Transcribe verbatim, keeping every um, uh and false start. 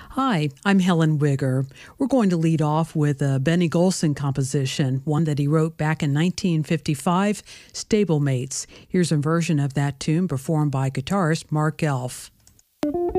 Hi, I'm Helen Wigger. We're going to lead off with a Benny Golson composition, one that he wrote back in nineteen fifty-five, Stablemates. Here's a version of that tune performed by guitarist Mark Elf.